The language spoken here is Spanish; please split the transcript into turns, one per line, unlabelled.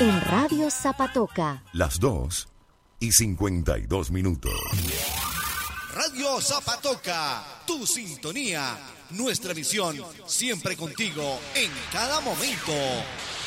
En Radio Zapatoca.
Las 2:52.
Radio Zapatoca, tu sintonía, nuestra misión, siempre contigo en cada momento.